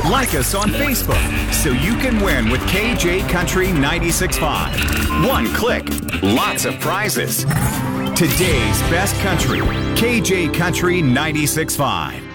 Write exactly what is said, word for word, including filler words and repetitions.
Like us on Facebook so you can win with K J Country ninety-six point five. One click, lots of prizes. Today's best country, K J Country ninety-six point five.